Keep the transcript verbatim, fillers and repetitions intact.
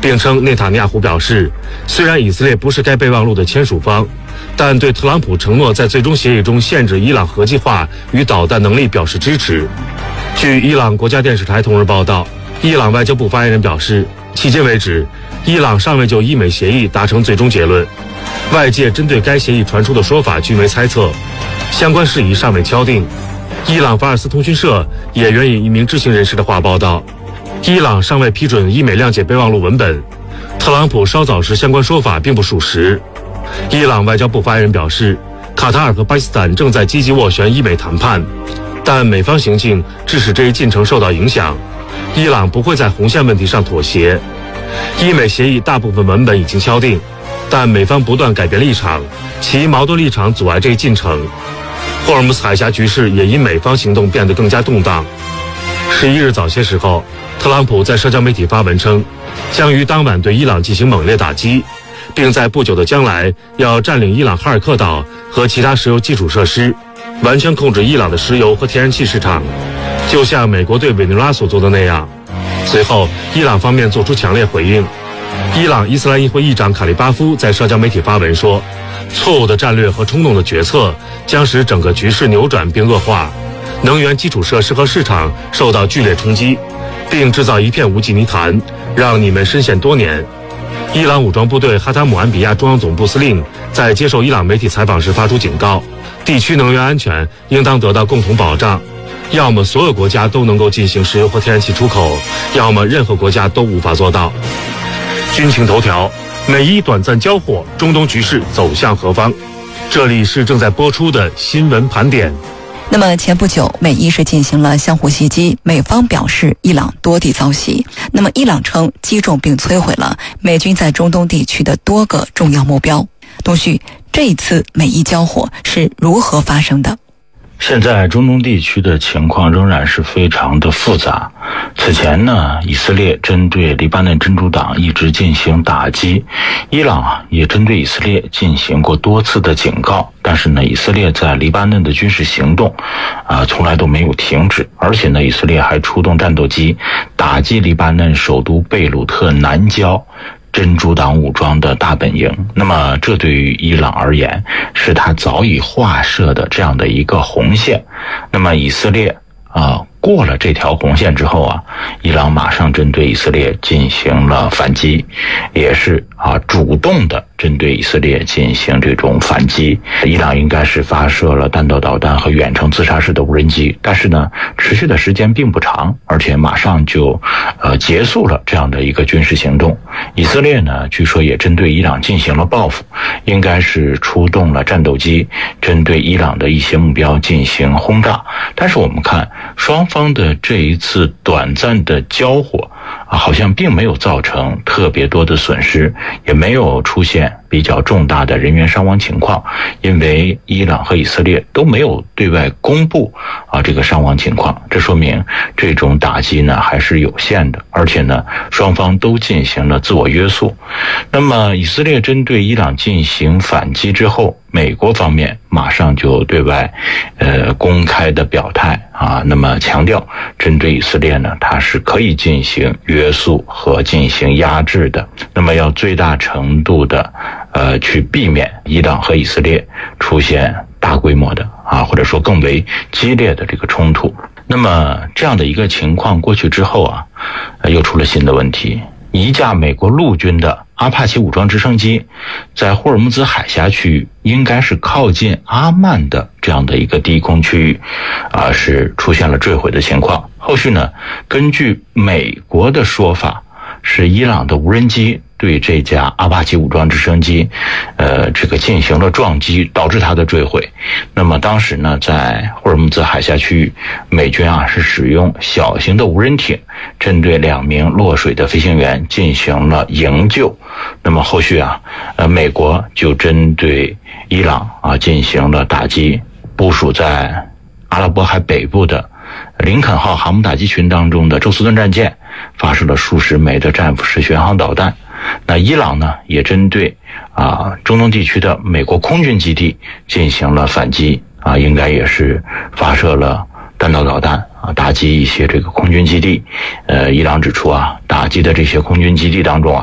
并称内塔尼亚胡表示，虽然以色列不是该备忘录的签署方，但对特朗普承诺在最终协议中限制伊朗核计划与导弹能力表示支持。据伊朗国家电视台同日报道，伊朗外交部发言人表示，迄今为止，伊朗尚未就伊美协议达成最终结论，外界针对该协议传出的说法均为猜测，相关事宜尚未敲定。伊朗法尔斯通讯社也援引一名知情人士的话报道，伊朗尚未批准伊美谅解备忘录文本，特朗普稍早时相关说法并不属实。伊朗外交部发言人表示，卡塔尔和巴基斯坦正在积极斡旋伊美谈判，但美方行径致使这一进程受到影响，伊朗不会在红线问题上妥协。伊美协议大部分文本已经敲定，但美方不断改变立场，其矛盾立场阻碍这一进程。霍尔木兹海峡局势也因美方行动变得更加动荡。十一日早些时候，特朗普在社交媒体发文称，将于当晚对伊朗进行猛烈打击，并在不久的将来要占领伊朗哈尔克岛和其他石油基础设施，完全控制伊朗的石油和天然气市场，就像美国对委内瑞拉所做的那样。随后，伊朗方面做出强烈回应。伊朗伊斯兰议会议长卡利巴夫在社交媒体发文说，错误的战略和冲动的决策将使整个局势扭转并恶化，能源基础设施和市场受到剧烈冲击，并制造一片无尽泥潭，让你们深陷多年。伊朗武装部队哈塔姆安比亚中央总部司令在接受伊朗媒体采访时发出警告，地区能源安全应当得到共同保障，要么所有国家都能够进行石油和天然气出口，要么任何国家都无法做到。军情头条：美伊短暂交火，中东局势走向何方？这里是正在播出的新闻盘点。 那么前不久，美伊是进行了相互袭击，美方表示伊朗多地遭袭，那么伊朗称击中并摧毁了美军在中东地区的多个重要目标。东旭，这一次美伊交火是如何发生的？ 现在中东地区的情况仍然是非常的复杂。此前呢，以色列针对黎巴嫩真主党一直进行打击，伊朗啊也针对以色列进行过多次的警告，但是呢，以色列在黎巴嫩的军事行动啊、呃、从来都没有停止，而且呢，以色列还出动战斗机打击黎巴嫩首都贝鲁特南郊真主党武装的大本营。那么这对于伊朗而言是他早已划设的这样的一个红线。那么以色列啊、呃、过了这条红线之后啊，伊朗马上针对以色列进行了反击，也是啊主动的针对以色列进行这种反击。伊朗应该是发射了弹道导弹和远程自杀式的无人机，但是呢，持续的时间并不长，而且马上就呃结束了这样的一个军事行动。以色列呢，据说也针对伊朗进行了报复，应该是出动了战斗机，针对伊朗的一些目标进行轰炸。但是我们看双方的这一次短暂的交火啊，好像并没有造成特别多的损失，也没有出现比较重大的人员伤亡情况，因为伊朗和以色列都没有对外公布啊这个伤亡情况，这说明这种打击呢还是有限的，而且呢双方都进行了自我约束。那么以色列针对伊朗进行反击之后，美国方面马上就对外呃公开的表态啊，那么强调针对以色列呢，它是可以进行约束和进行压制的，那么要最大程度的呃去避免伊朗和以色列出现大规模的啊或者说更为激烈的这个冲突。那么这样的一个情况过去之后啊，呃、又出了新的问题。一架美国陆军的阿帕奇武装直升机在霍尔木兹海峡区域，应该是靠近阿曼的这样的一个低空区域啊，是出现了坠毁的情况。后续呢，根据美国的说法，是伊朗的无人机对这架阿帕奇武装直升机呃这个进行了撞击，导致它的坠毁。那么当时呢，在霍尔木兹海峡区域，美军啊是使用小型的无人艇针对两名落水的飞行员进行了营救。那么后续啊呃美国就针对伊朗啊进行了打击，部署在阿拉伯海北部的林肯号航母打击群当中的宙斯盾战舰发射了数十枚的战斧式巡航导弹。那伊朗呢，也针对啊中东地区的美国空军基地进行了反击啊，应该也是发射了弹道导弹啊，打击一些这个空军基地。呃，伊朗指出啊，打击的这些空军基地当中啊，